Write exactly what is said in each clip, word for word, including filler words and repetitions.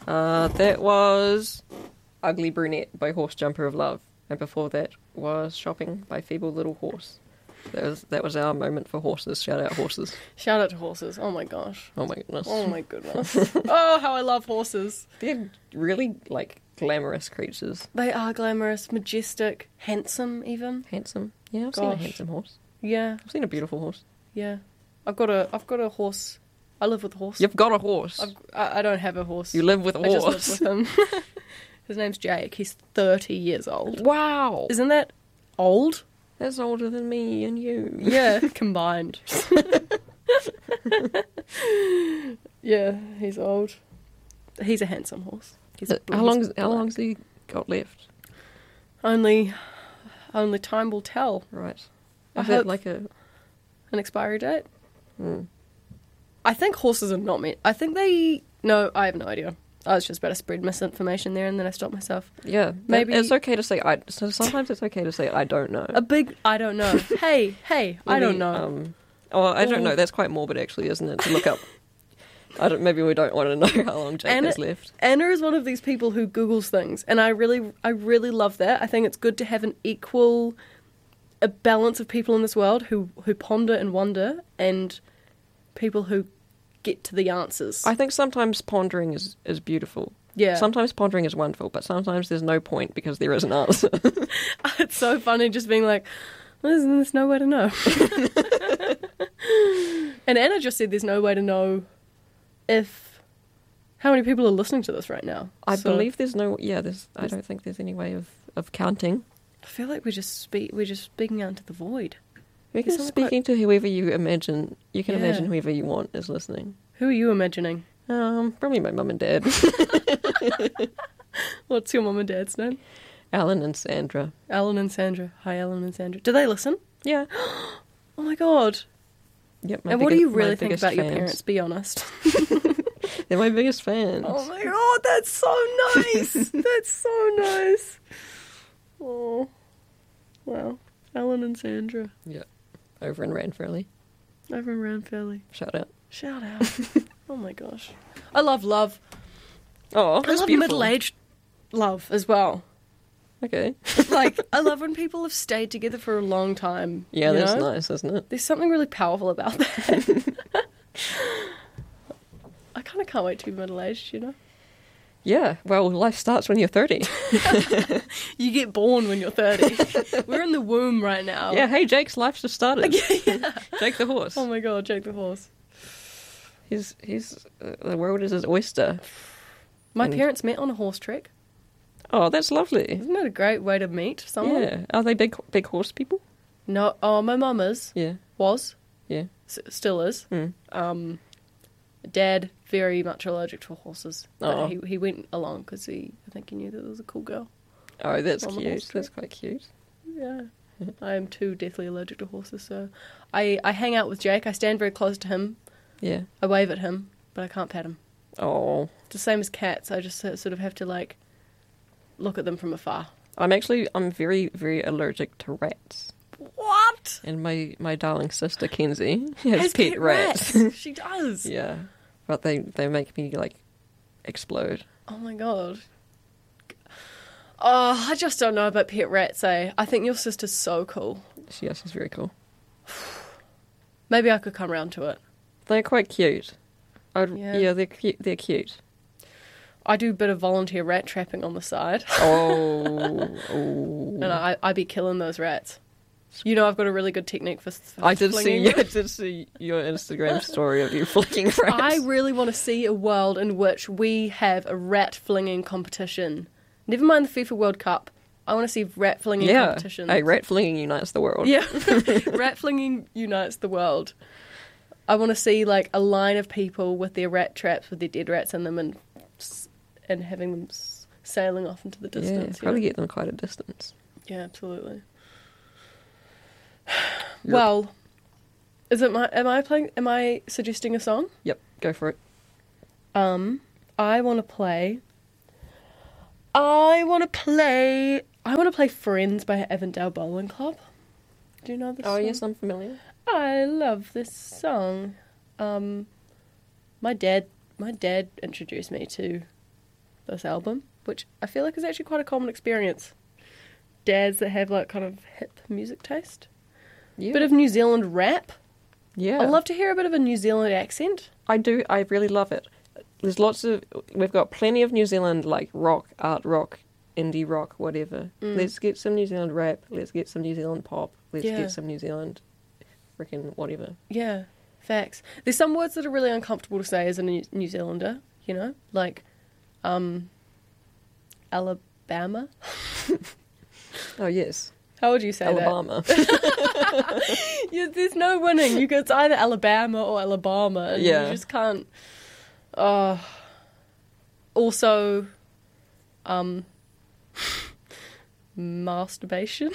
Uh, that was Ugly Brunette by Horse Jumper of Love. And before that was Shopping by Feeble Little Horse. That was that was our moment for horses. Shout out horses. Shout out to horses. Oh my gosh. Oh my goodness. Oh my goodness. Oh, how I love horses. They're really, like, glamorous creatures. They are glamorous, majestic, handsome even. Handsome. Yeah, I've Gosh. seen a handsome horse. Yeah, I've seen a beautiful horse. yeah. I've got a I've got a horse. I live with a horse. You've got a horse. I've, I, I don't have a horse. You live with a I just horse. live with him. His name's Jake. He's thirty years old. Wow. Isn't that old? That's older than me and you. Yeah, combined. Yeah, he's old. He's a handsome horse. He's a How long? How black. long's he got left? Only, only time will tell. Right. I Is hope- it like a? An expiry date. Hmm. I think horses are not meant. I think they. No, I have no idea. I was just about to spread misinformation there, and then I stopped myself. Yeah. Maybe- Maybe it's okay to say I. So sometimes it's okay to say I don't know. A big. I don't know. hey, hey, I don't Maybe, know. Um, oh, I don't Or- know. That's quite morbid, actually, isn't it? To look up. I don't. Maybe we don't want to know how long Jake And has it- left. Anna is one of these people who Googles things, and I really, I really love that. I think it's good to have an equal, a balance of people in this world who who ponder and wonder, and people who get to the answers. I think sometimes pondering is is beautiful. yeah, Sometimes pondering is wonderful, but sometimes there's no point because there is an answer. it's so funny just being like, there's, there's no way to know. And Anna just said there's no way to know if how many people are listening to this right now. I So, believe there's no. Yeah, there's. I don't think there's any way of, of counting. I feel like we're just speak, we're just speaking out into the void. You can Sounds speaking to whoever you imagine. You can Yeah. imagine whoever you want is listening. Who are you imagining? Um, probably my mum and dad, What's your mum and dad's name? Alan and Sandra. Alan and Sandra. Hi, Alan and Sandra. Do they listen? Yeah. Oh my god. Yep. My And what do biggi- you my really think biggest about your fans. parents? Be honest. They're my biggest fans. Oh my god, that's so nice. That's so nice. Oh, wow. Alan and Sandra. Over in Ranfurly. Over in Round Valley. Shout out. Shout out. Oh my gosh. I love love. Oh, I that's love beautiful. middle-aged love as well. Okay. Like, I love when people have stayed together for a long time. Yeah, you that's know? nice, isn't it? There's something really powerful about that. I kind of can't wait to be middle-aged, you know? Yeah. Well, life starts when you're thirty. You get born when you're thirty. We're in the womb right now. Yeah. Hey, Jake's life's just started. yeah. Jake the horse. Oh my god, Jake the horse. He's he's uh, the world is his oyster. My And- parents met on a horse track. Oh, that's lovely. Isn't that a great way to meet someone? Yeah. Are they big big horse people? No, oh, my mum is. Yeah. Was. Yeah. S- still is. Mm. Um, Dad, very much allergic to horses. But Oh. he, he went along because he, I think he knew that it was a cool girl. Oh, that's On the cute. horse That's quite cute. Yeah. I am too deathly allergic to horses, so I, I hang out with Jake. I stand very close to him. Yeah. I wave at him, but I can't pet him. Oh, It's the same as cats. I just uh, sort of have to, like, look at them from afar. I'm actually I'm very very allergic to rats. What? And my, my darling sister Kenzie has, Has pet, rats. She does. Yeah, but they they make me like explode. Oh my god. Oh, I just don't know about pet rats, eh? I think your sister's so cool. She, yeah, she's very cool. Maybe I could come round to it. They're quite cute. I'd, Yeah. yeah. they're cute. They're cute. I do a bit of volunteer rat trapping on the side, Oh, oh. and I I be killing those rats. You know, I've got a really good technique for. for I did see. flinging them. I did see your Instagram story of you flicking rats. I really want to see a world in which we have a rat flinging competition. Never mind the FIFA World Cup. I want to see rat flinging yeah. competitions. Hey, rat flinging unites the world. Yeah, rat flinging unites the world. I want to see like a line of people with their rat traps with their dead rats in them and and having them s- sailing off into the Yeah, distance. you probably know? get them quite a distance. Yeah, absolutely. You're- Well, is it my? Am I playing? Am I suggesting a song? Yep, go for it. Um, I want to play. I want to play. I want to play "Friends" by Avondale Bowling Club. Do you know this? Oh, song? yes, I'm familiar. I love this song. Um, my dad, my dad introduced me to this album, which I feel like is actually quite a common experience. Dads that have like kind of hip music taste. Yeah. Bit of New Zealand rap. Yeah. I'd love to hear a bit of a New Zealand accent. I do. I really love it. There's lots of... We've got plenty of New Zealand, like, rock, art rock, indie rock, whatever. Mm. Let's get some New Zealand rap. Let's get some New Zealand pop. Let's Yeah. get some New Zealand freaking whatever. Yeah, facts. There's some words that are really uncomfortable to say as a New, New Zealander, you know? Like, um, Alabama. Oh, yes. How would you say Alabama. that? Yeah, there's no winning. You could, it's either Alabama or Alabama. And Yeah. You just can't... Uh, also, um, masturbation.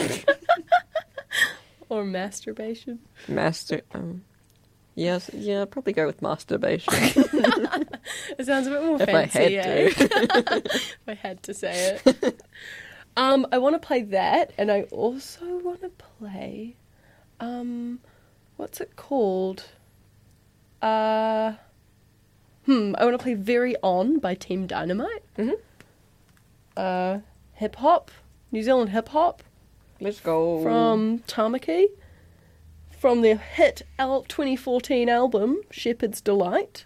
Or masturbation. Master... Um, yes, yeah, I'd probably go with masturbation. It sounds a bit more If I fancy, had eh? to. If I had to say it. Um, I want to play that, and I also want to play, um, what's it called? Uh, hmm, I want to play Very On by Team Dynamite. hmm Uh, hip hop, New Zealand hip hop Let's go. from Tamaki, from their hit al- twenty fourteen album, Shepherd's Delight.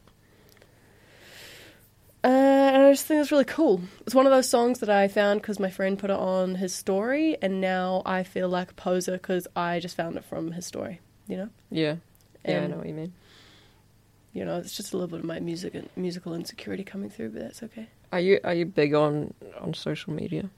Uh, and I just think it's really cool. It's one of those songs that I found because my friend put it on his story, and now I feel like a poser because I just found it from his story, you know? Yeah. Yeah, I And- know what you mean. You know, it's just a little bit of my music musical insecurity coming through, but that's okay. Are you are you big on, on social media?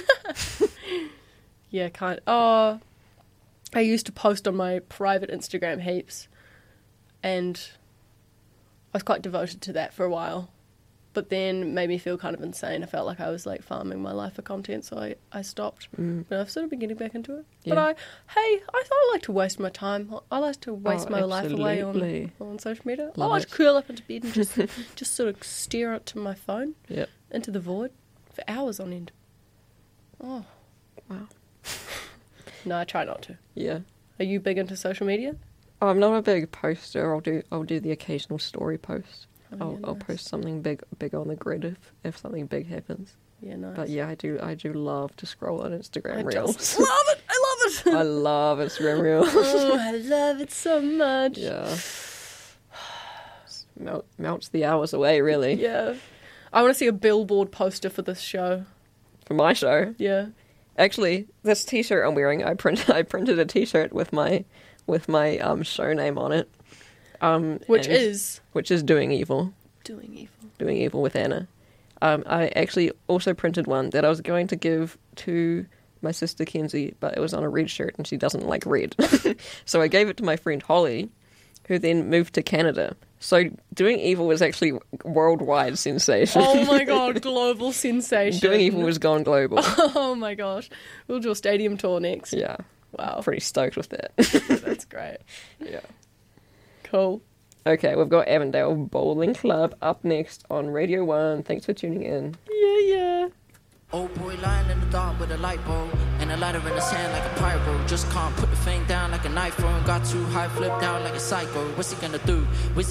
Yeah, kind of. Oh, I used to post on my private Instagram heaps, and I was quite devoted to that for a while. But then it made me feel kind of insane. I felt like I was like farming my life for content, so I, I stopped. Mm. But I've sort of been getting back into it. Yeah. But I, hey, I thought I like to waste my time. I like to waste Oh, my life away absolutely. on, on social media. Love I like it. to curl up into bed and just just sort of stare into my phone, Yep. into the void, for hours on end. Oh, Wow. no, I try not to. Yeah. Are you big into social media? Oh, I'm not a big poster. I'll do I'll do the occasional story post. Oh, I'll, yeah, I'll nice. post something big big on the grid if, if something big happens. Yeah, nice. But yeah, I do I do love to scroll on Instagram I Reels. just love it. I love it. I love Instagram Reels. Oh, I love it so much. Yeah. Melt, melts the hours away, really. Yeah. I want to see a billboard poster for this show. For my show. Yeah. Actually, this T-shirt I'm wearing, I print I printed a T-shirt with my with my um show name on it. Um, Which and- is which is Doing Evil. doing evil. Doing Evil with Anna. Um, I actually also printed one that I was going to give to my sister Kenzie, but it was on a red shirt and she doesn't like red. So I gave it to my friend Holly, who then moved to Canada. So Doing Evil was actually worldwide sensation. Oh my god, global sensation. Doing Evil was gone global. Oh my gosh. We'll do a stadium tour next. Yeah, Wow. pretty stoked with that. That's great. Yeah. Cool. Okay, we've got Avondale Bowling Club up next on Radio one. Thanks for tuning in. Yeah, yeah. Old boy lying in the dark with a light bulb and a lighter in his hand like a pyro. Just can't put the thing down like an iPhone. Got too high, flipped out like a psycho. What's he gonna do? What's he